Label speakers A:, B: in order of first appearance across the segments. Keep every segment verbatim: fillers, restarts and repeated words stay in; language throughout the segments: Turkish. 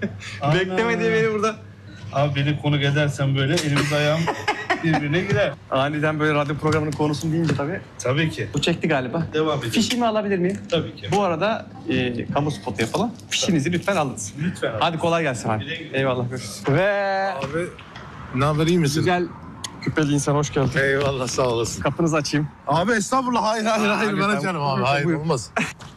A: Bekleme diye beni burada.
B: Abi beni konuk edersen böyle elimiz ayağım birbirine girer.
A: Aniden böyle radyo programının konusunu deyince tabii.
B: Tabii ki.
A: Bu çekti galiba.
B: Devam edelim.
A: Fişimi alabilir miyim?
B: Tabii ki.
A: Bu arada e, kamu spotu yapalım. Fişinizi lütfen alınız.
B: Lütfen abi.
A: Hadi kolay gelsin abi.
B: Güle güle.
A: Eyvallah görüşürüz. Ve
C: Abi ne haber, iyi misin?
A: güzel küpeli insan hoş geldin.
C: Eyvallah, sağ olasın.
A: Kapınızı açayım.
C: Abi estağfurullah, hayır hayır
A: Aa,
C: hayır
A: abi,
C: ben
A: tamam.
C: açarım abi,
A: Buyur,
C: hayır
A: buyur.
C: olmaz.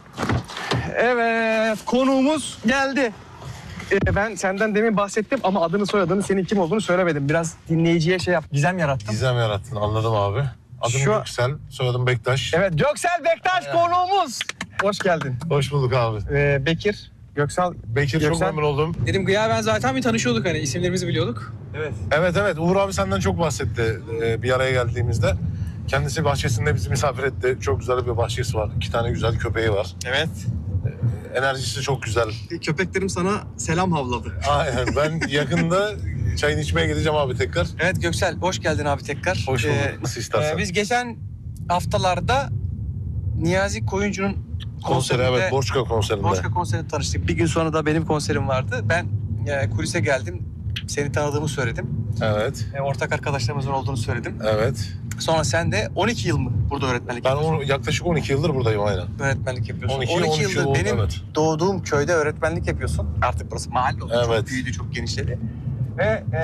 A: Evet, konuğumuz geldi. Ee, ben senden demin bahsettim ama adını soyadını, senin kim olduğunu söylemedim. Biraz dinleyiciye şey yap, gizem yarattım.
C: Gizem yarattın, anladım abi. Adım
A: Şu-
C: Göksel, soyadım Bektaş.
A: Evet, Göksel Bektaş konuğumuz. Hoş geldin.
C: Hoş bulduk abi.
A: Ee, Bekir, Göksel.
C: Bekir, çok
A: Göksel-
C: memnun oldum.
D: Dedim Gıya ben zaten bir tanışıyorduk, hani isimlerimizi biliyorduk.
A: Evet.
C: Evet evet, Uğur abi senden çok bahsetti ee, bir araya geldiğimizde. Kendisi bahçesinde bizi misafir etti. Çok güzel bir bahçesi var. İki tane güzel köpeği var.
A: Evet.
C: Enerjisi çok güzel.
A: Köpeklerim sana selam havladı.
C: Aynen, ben yakında çayını içmeye gideceğim abi tekrar.
A: Evet Göksel, hoş geldin abi tekrar.
C: Hoş bulduk,
A: Ee,
C: nasıl istersen.
A: e, biz geçen haftalarda Niyazi Koyuncu'nun
C: Konseri,
A: konserinde,
C: evet, Borçka konserinde.
A: Borçka konserinde tanıştık. Bir gün sonra da benim konserim vardı. Ben e, kulise geldim. Seni tanıdığımı söyledim.
C: Evet,
A: E, ortak arkadaşlarımızın olduğunu söyledim.
C: evet.
A: Sonra sen de on iki yıl mı burada öğretmenlik
C: Ben
A: yapıyorsun?
C: onu, yaklaşık on iki yıldır buradayım aynen.
A: Öğretmenlik yapıyorsun.
C: on iki,
A: on iki
C: on üç
A: yıldır
C: yıl oldu,
A: benim
C: evet.
A: doğduğum köyde öğretmenlik yapıyorsun. Artık burası mahalle oldu. Çok
C: Evet.
A: büyüdü, çok genişledi. Ve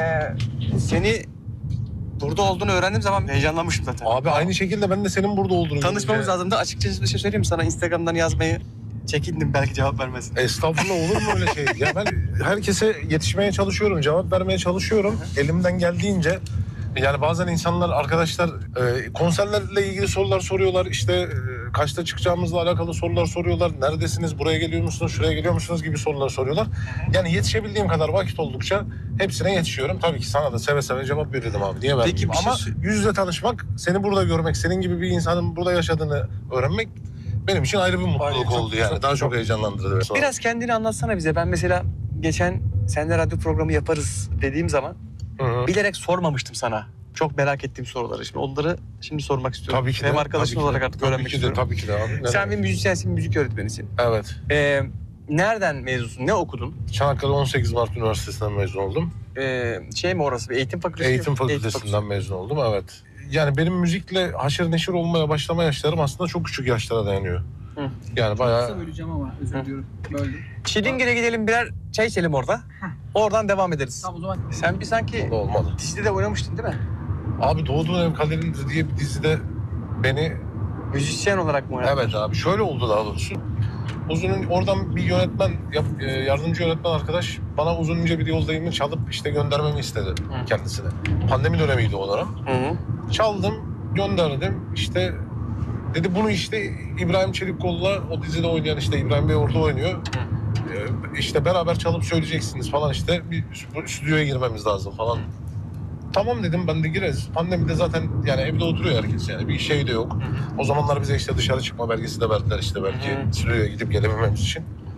A: e, seni burada olduğunu öğrendiğim zaman heyecanlanmışım zaten.
C: Abi aynı şekilde ben de senin burada olduğunu
A: Tanışmamız
C: görünce-
A: lazımdı. Açıkçası bir şey söyleyeyim mi sana? Instagram'dan yazmayı çekindim, belki cevap vermezsin.
C: Estağfurullah, olur mu öyle şey? Ya ben herkese yetişmeye çalışıyorum, cevap vermeye çalışıyorum. Elimden geldiğince. Yani bazen insanlar, arkadaşlar e, konserlerle ilgili sorular soruyorlar. İşte e, kaçta çıkacağımızla alakalı sorular soruyorlar. Neredesiniz, buraya geliyor musunuz, şuraya geliyor musunuz gibi sorular soruyorlar. Yani yetişebildiğim kadar vakit oldukça hepsine yetişiyorum. Tabii ki sana da seve seve cevap verirdim abi. Niye vermeyeyim?
A: Peki, bir şey
C: Ama
A: sö-
C: yüz yüze tanışmak, seni burada görmek, senin gibi bir insanın burada yaşadığını öğrenmek benim için ayrı bir mutluluk
A: Aynen, çok-
C: oldu yani.
A: çok-
C: Daha çok,
A: çok-
C: heyecanlandırdı. beni.
A: Biraz kendini anlatsana bize. Ben mesela geçen seninle radyo programı yaparız dediğim zaman
C: Hı hı.
A: bilerek sormamıştım sana. Çok merak ettiğim soruları. Şimdi onları şimdi sormak istiyorum.
C: Tabii ki de.
A: Hem arkadaşın
C: tabii ki de,
A: olarak artık
C: tabii
A: öğrenmek
C: ki de,
A: istiyorum.
C: Tabii ki de abi. Ne
A: Sen bir
C: demek?
A: müzisyensin, müzik öğretmenisin.
C: Evet.
A: Ee, nereden mezunsun? Ne okudun?
C: Çanakkale on sekiz Mart Üniversitesi'nden mezun oldum.
A: Ee, şey mi orası? Bir eğitim fakültesi?
C: Eğitim fakültesinden mezun oldum, evet. Yani benim müzikle haşır neşir olmaya başlama yaşlarım aslında çok küçük yaşlara dayanıyor.
A: Hı.
C: Yani bayağı...
D: Kısa böleceğim ama özür
A: Hı.
D: diliyorum. Böldüm.
A: Çilingir'e gidelim, birer çay içelim orada. Oradan devam ederiz.
D: Tamam o zaman.
A: Sen bir sanki
C: olmadı.
A: dizide de oynamıştın değil mi?
C: Abi Doğduğun Ev Kaderindir diye bir dizide beni...
A: Müzisyen olarak mı oynadın?
C: Evet abi, şöyle oldu daha doğrusu. Uzun oradan bir yönetmen, yap- e, yardımcı yönetmen arkadaş bana uzunca bir yoldayımı çalıp işte göndermemi istedi
A: Hı.
C: kendisine. Pandemi dönemiydi o dönem.
A: Hı hı.
C: Çaldım, gönderdim. İşte dedi bunu işte İbrahim Çelikkol'la o dizide oynayan işte İbrahim Bey orada oynuyor. Ee, işte beraber çalıp söyleyeceksiniz falan işte. Bir bu stüdyoya girmemiz lazım falan. Tamam dedim, ben de gireriz. Pandemide zaten yani evde oturuyor herkes yani. Bir şey de yok. O zamanlar bize işte dışarı çıkma belgesi de verdiler işte belki.
A: Hı.
C: Stüdyoya gidip gelemememiz için.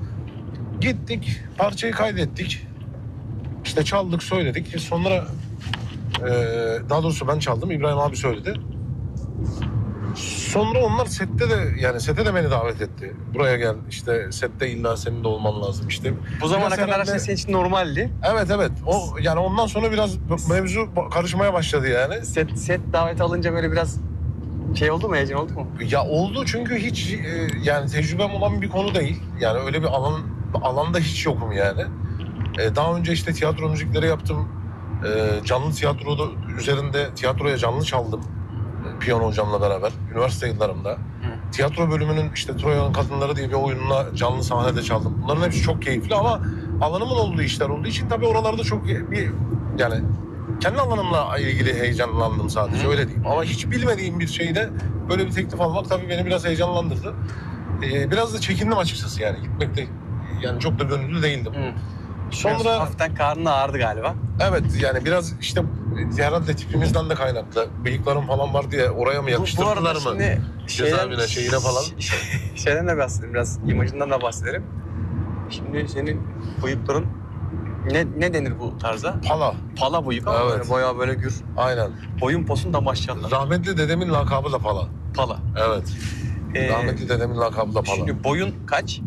C: Gittik, parçayı kaydettik. İşte çaldık, söyledik. Sonra e, daha doğrusu ben çaldım, İbrahim abi söyledi. Sonra onlar sette de yani sete de beni davet etti. Buraya gel işte sette illa senin de olman lazım işte.
A: Bu zamana
C: Biraz
A: kadar her
C: herhalde-
A: şey senin için normaldi.
C: Evet evet. O yani ondan sonra biraz mevzu karışmaya başladı yani.
A: Set, set daveti alınca böyle biraz şey oldu mu, heyecan oldu mu?
C: Ya oldu çünkü hiç e, yani tecrübem olan bir konu değil. Yani öyle bir alan alanda hiç yokum yani. E, daha önce işte tiyatro müzikleri yaptım. E, canlı tiyatro üzerinde tiyatroya canlı çaldım. E, piyano hocamla beraber üniversite yıllarımda. Tiyatro bölümünün işte Troya'nın Kadınları diye bir oyununa canlı sahnede çaldım. Bunların hepsi çok keyifli ama alanımın olduğu işler olduğu için tabii oralarda çok bir yani kendi alanımla ilgili heyecanlandım sadece,
A: Hı.
C: öyle diyeyim. Ama hiç bilmediğim bir şeyde böyle bir teklif almak tabii beni biraz heyecanlandırdı. Ee, biraz da çekindim açıkçası yani gitmekte yani çok da gönüllü değildim.
A: Hı. Biraz
C: Sonra
A: hafiften karnın ağrıdı galiba.
C: evet yani biraz işte herhalde tipimizden de kaynaklı. Bıyıklarım falan var diye oraya mı
A: Bu, bu
C: yakıştırdılar
A: arada
C: mı?
A: şimdi
C: Cezaevine, şeyine falan.
A: Şeyden de bahsedelim, biraz imajından da bahsedelim. Şimdi senin bıyıkların ne, ne denir bu tarza?
C: Pala.
A: Pala bıyık ama
C: Evet.
A: böyle bayağı böyle gür.
C: Aynen.
A: Boyun posun da maşallah.
C: Rahmetli dedemin lakabı da Pala.
A: Pala.
C: Evet.
A: Ee,
C: Rahmetli dedemin lakabı da Pala.
A: Şimdi boyun kaç?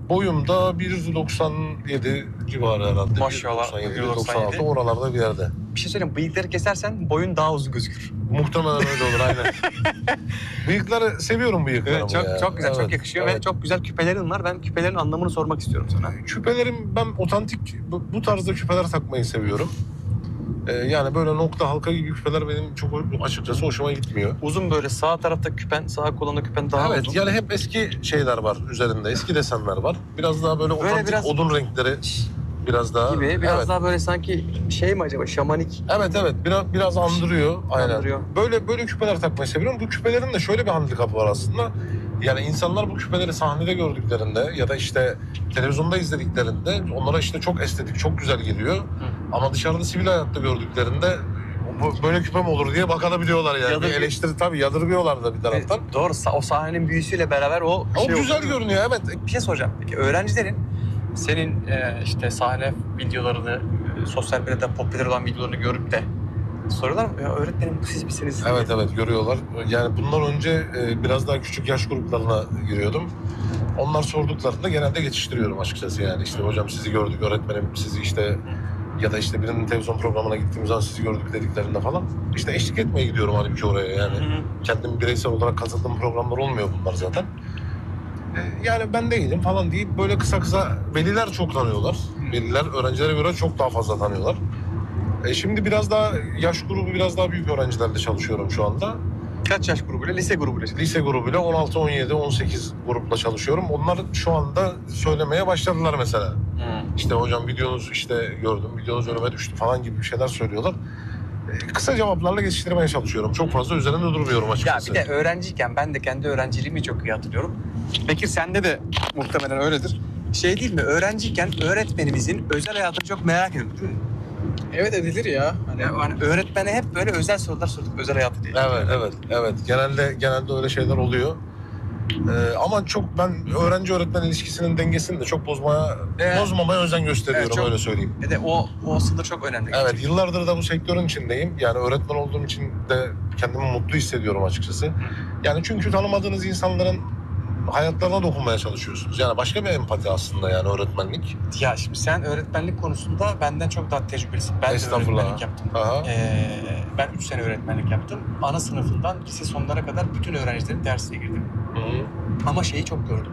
C: Boyum da bir doksan yedi civarı herhalde.
A: Maşallah,
C: bir doksan yedi,
A: bir doksan yedi.
C: bir doksan altı oralarda bir yerde.
A: Bir şey söyleyeyim, bıyıkları kesersen boyun daha uzun gözükür.
C: Muhtemelen öyle olur aynen. Bıyıkları seviyorum bıyıklarımı
A: Evet, çok
C: ya.
A: çok güzel, çok
C: Evet,
A: yakışıyor
C: evet.
A: ve çok güzel küpelerin var. Ben küpelerin anlamını sormak istiyorum sana.
C: Küpelerim, ben otantik bu, bu tarzda küpeler takmayı seviyorum. Ee, yani böyle nokta halka gibi küpeler benim çok açıkçası hoşuma gitmiyor.
A: Uzun böyle sağ tarafta küpen, sağ kolunda küpen daha
C: Evet,
A: uzun.
C: yani hep eski şeyler var üzerinde, eski desenler var. Biraz daha böyle,
A: Böyle
C: otantik
A: biraz-
C: odun renkleri biraz daha.
A: Gibi biraz
C: evet.
A: daha böyle sanki şey mi acaba, şamanik
C: Evet evet biraz biraz andırıyor aynen.
A: Andırıyor.
C: Böyle böyle küpeler takmayı seviyorum. Bu küpelerin de şöyle bir handikapı var aslında. Yani insanlar bu küpeleri sahnede gördüklerinde ya da işte televizyonda izlediklerinde onlara işte çok estetik, çok güzel geliyor. Hı. Ama dışarıda sivil hayatta gördüklerinde bu böyle küpe mi olur diye bakabiliyorlar yani.
A: Yadır-
C: bir eleştiri tabii yadırgıyorlar da bir taraftan.
A: Doğru, sa- o sahnenin büyüsüyle beraber o
C: O
A: şey
C: güzel
A: oluyor.
C: görünüyor evet.
A: Bir şey soracağım. Peki öğrencilerin senin e, işte sahne videolarını, e, sosyal medyada popüler olan videolarını görüp de soruyorlar mı? Ya öğretmenim bu siz misiniz?
C: Evet evet görüyorlar. Yani bundan önce e, biraz daha küçük yaş gruplarına giriyordum. Onlar sorduklarında genelde geçiştiriyorum açıkçası yani. İşte hocam sizi gördük, öğretmenim sizi işte ya da işte birinin televizyon programına gittiğim zaman sizi gördük dediklerinde falan. İşte eşlik etmeye gidiyorum halbuki oraya yani.
A: Hı hı.
C: Kendim bireysel olarak katıldığım programlar olmuyor bunlar zaten. E, Yani ben değilim falan deyip böyle kısa kısa veliler çok tanıyorlar. Veliler öğrencilere göre çok daha fazla tanıyorlar. E şimdi biraz daha yaş grubu biraz daha büyük öğrencilerle çalışıyorum şu anda.
A: Kaç yaş grubuyla? Lise grubuyla.
C: Lise grubuyla on altı, on yedi, on sekiz grupla çalışıyorum. Onlar şu anda söylemeye başladılar mesela.
A: Hı.
C: İşte hocam videonuz işte gördüm, videonuz önüme düştü falan gibi bir şeyler söylüyorlar. E, kısa cevaplarla geçiştirmeye çalışıyorum. Çok fazla üzerinde durmuyorum
A: Ya
C: açıkçası.
A: bir de öğrenciyken ben de kendi öğrenciliğimi çok iyi hatırlıyorum. Bekir sende de muhtemelen öyledir. Şey değil mi? Öğrenciyken öğretmenimizin özel hayatını çok merak ediyorduk değil mi?
D: Evet edilir ya. Hani
A: Yani hani öğretmene hep böyle özel sorular sorduk, özel hayatı diye.
C: Evet, evet, evet. Genelde genelde öyle şeyler oluyor. Ee, ama çok ben öğrenci öğretmen ilişkisinin dengesini de çok bozmaya
A: Evet.
C: bozmamaya özen gösteriyorum
A: Evet, çok-
C: öyle söyleyeyim.
A: Ve de o, o sınır çok önemli.
C: Evet, yıllardır da bu sektörün içindeyim. Yani öğretmen olduğum için de kendimi mutlu hissediyorum açıkçası. Yani çünkü tanımadığınız insanların hayatlarına dokunmaya çalışıyorsunuz. Yani başka bir empati aslında yani öğretmenlik.
A: Ya şimdi sen öğretmenlik konusunda benden çok daha tecrübelisin. Ben de
C: Estağfurullah.
A: öğretmenlik yaptım.
C: Aha.
A: Ee, ben üç sene öğretmenlik yaptım. Ana sınıfından lise sonlarına kadar bütün öğrencilerin dersine girdim.
C: Hı hı.
A: Ama şeyi çok gördüm.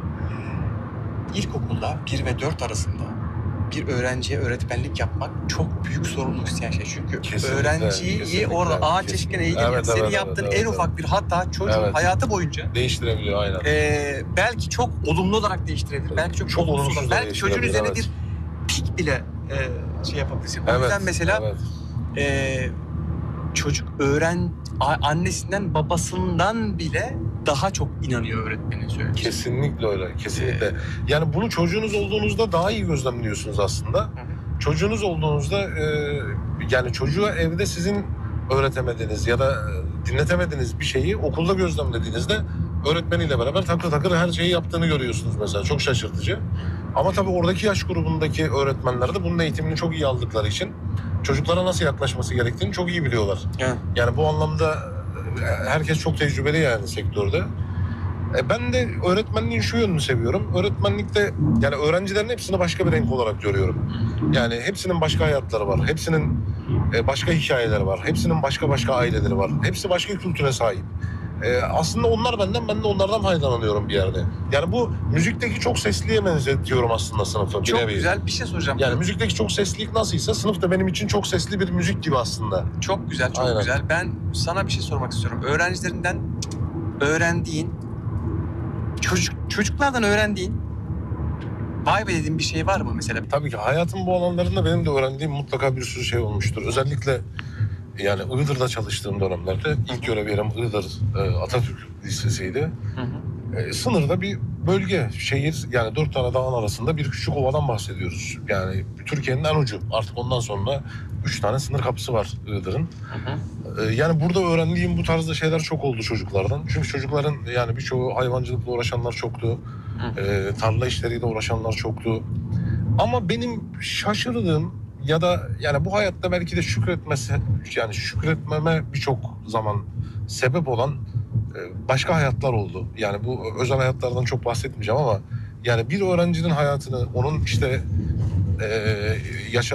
A: İlkokulda bir ve dört arasında bir öğrenciye öğretmenlik yapmak çok büyük sorumluluk isteyen şey. Çünkü
C: Kesinlikle,
A: öğrenciyi
C: kesinlikle,
A: orada ağaç
C: kesinlikle.
A: eşkine eğilir ya.
C: Evet,
A: Senin
C: evet,
A: yaptığın
C: evet,
A: en
C: evet,
A: ufak bir hata çocuğun
C: Evet.
A: hayatı boyunca
C: Değiştirebiliyor aynen.
A: e, belki çok olumlu olarak değiştirebilir. Belki çok,
C: Çok
A: olumsuz
C: olumsuz
A: olarak.
C: da
A: Belki çocuğun
C: değiştirebilir,
A: üzerine
C: evet.
A: bir pik bile e, şey yapabilirsin. O
C: Evet,
A: yüzden mesela
C: evet.
A: e, çocuk öğren a- annesinden babasından bile daha çok inanıyor öğretmenin söylediği.
C: Kesinlikle öyle, kesinlikle. Yani bunu çocuğunuz olduğunuzda daha iyi gözlemliyorsunuz aslında.
A: hı.
C: Çocuğunuz olduğunuzda e, yani çocuğa evde sizin öğretemediğiniz ya da e, dinletemediğiniz bir şeyi okulda gözlemlediğinizde öğretmeniyle beraber takır takır her şeyi yaptığını görüyorsunuz mesela. Çok şaşırtıcı. Ama tabii oradaki yaş grubundaki öğretmenler de bunun eğitimini çok iyi aldıkları için çocuklara nasıl yaklaşması gerektiğini çok iyi biliyorlar.
A: Evet.
C: Yani bu anlamda e, herkes çok tecrübeli yani sektörde. E, ben de öğretmenliğin şu yönünü seviyorum. Öğretmenlikte yani öğrencilerin hepsini başka bir renk olarak görüyorum. Yani hepsinin başka hayatları var. Hepsinin e, başka hikayeleri var. Hepsinin başka başka aileleri var. Hepsi başka kültüre sahip. E, aslında onlar benden, ben de onlardan faydalanıyorum bir yerde. Yani bu müzikteki çok sesliye benzetiyorum aslında sınıfı. bir
A: Çok
C: nevi.
A: güzel bir şey soracağım.
C: Yani müzikteki çok seslilik nasılsa sınıf da benim için çok sesli bir müzik gibi aslında.
A: Çok güzel, çok
C: Aynen.
A: güzel. Ben sana bir şey sormak istiyorum. Öğrencilerinden öğrendiğin, çocuk çocuklardan öğrendiğin, vay be dediğin bir şey var mı mesela?
C: Tabii ki hayatın bu alanlarında benim de öğrendiğim mutlaka bir sürü şey olmuştur. Özellikle yani Iğdır'da çalıştığım dönemlerde ilk görev yerim Iğdır e, Atatürk Lisesi'ydi.
A: Hı hı.
C: E, sınırda bir bölge, şehir yani dört tane dağın arasında bir küçük ovadan bahsediyoruz. Yani Türkiye'nin en ucu. Artık ondan sonra üç tane sınır kapısı var Iğdır'ın.
A: Hı hı.
C: E, yani burada öğrendiğim bu tarzda şeyler çok oldu çocuklardan. Çünkü çocukların yani birçoğu hayvancılıkla uğraşanlar çoktu.
A: Hı.
C: E, tarla işleriyle uğraşanlar çoktu. Ama benim şaşırdığım ya da yani bu hayatta belki de şükretmesi yani şükretmeme birçok zaman sebep olan e, başka hayatlar oldu. Yani bu özel hayatlardan çok bahsetmeyeceğim ama Yani bir öğrencinin hayatını, onun işte e, yaşadığı